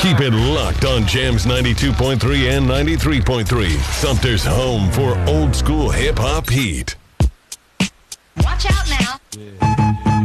Keep it locked on Jams 92.3 and 93.3. Sumter's home for old school hip hop heat. Watch out now.